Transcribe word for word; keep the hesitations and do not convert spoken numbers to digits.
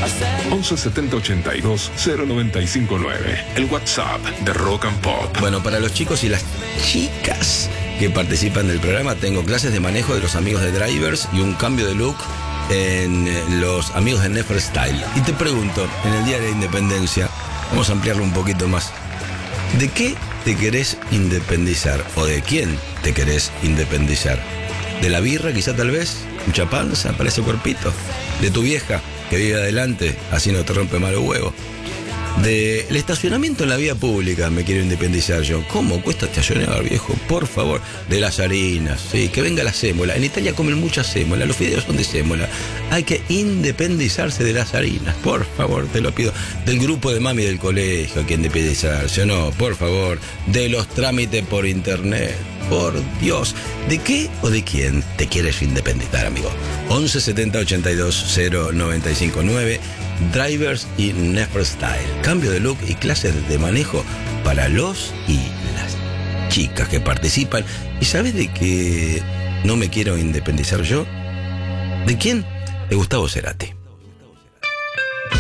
once setenta ochenta y dos cero noventa y cinco nueve. El WhatsApp de Rock and Pop. Bueno, para los chicos y las chicas que participan del programa, tengo clases de manejo de los amigos de Drivers y un cambio de look en los amigos de Nefer Style. Y te pregunto, en el Día de la Independencia, vamos a ampliarlo un poquito más. ¿De qué te querés independizar? ¿O de quién te querés independizar? ¿De la birra, quizá tal vez? ¿Mucha panza para ese cuerpito? ¿De tu vieja, que vive adelante, así no te rompe mal el huevo? Del estacionamiento en la vía pública me quiero independizar yo. ¿Cómo cuesta estacionar, viejo? Por favor. De las harinas, sí, que venga la sémola. En Italia comen mucha sémola, los fideos son de sémola. Hay que independizarse de las harinas, por favor, te lo pido. Del grupo de mami del colegio hay que independizarse, ¿o no? Por favor. De los trámites por internet, por Dios. ¿De qué o de quién te quieres independizar, amigo? once setenta ochenta y dos cero noventa y cinco nueve. Drivers y Nefer Style. Cambio de look y clases de manejo para los y las chicas que participan. ¿Y sabes de qué no me quiero independizar yo? ¿De quién? De Gustavo Cerati.